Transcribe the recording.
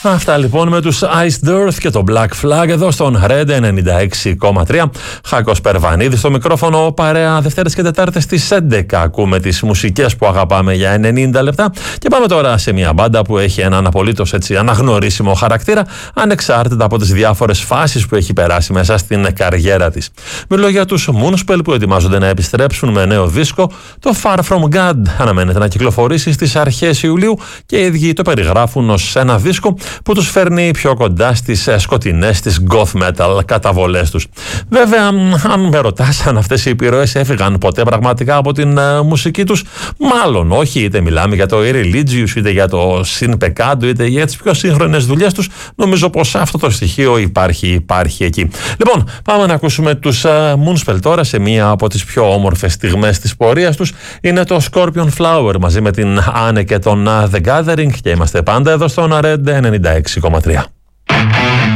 Αυτά λοιπόν με τους Iced Earth και το Black Flag εδώ στον Red 96,3. Χάκος Περβανίδης στο μικρόφωνο, παρέα Δευτέρες και Τετάρτες στις 11. Ακούμε τις μουσικές που αγαπάμε για 90 λεπτά και πάμε τώρα σε μια μπάντα που έχει έναν απολύτως έτσι αναγνωρίσιμο χαρακτήρα, ανεξάρτητα από τις διάφορες φάσεις που έχει περάσει μέσα στην καριέρα της. Μιλώ για τους Moonspell που ετοιμάζονται να επιστρέψουν με νέο δίσκο. Το Far From God αναμένεται να κυκλοφορήσει στις αρχές Ιουλίου και οι ίδιοι το περιγράφουν ως ένα δίσκο που τους φέρνει πιο κοντά στις σκοτεινές της goth metal καταβολές τους. Βέβαια, αν με ρωτάς αν αυτές οι επιρροές έφυγαν ποτέ πραγματικά από την μουσική τους, μάλλον όχι. Είτε μιλάμε για το Irreligious, είτε για το Sin Pecado, είτε για τις πιο σύγχρονες δουλειές τους. Νομίζω πως αυτό το στοιχείο υπάρχει εκεί. Λοιπόν, πάμε να ακούσουμε τους Moonspell τώρα σε μία από τις πιο όμορφες στιγμές της πορείας τους. Είναι το Scorpion Flower μαζί με την Anne και τον The Gathering και είμαστε πάντα εδώ στον Red 96,3.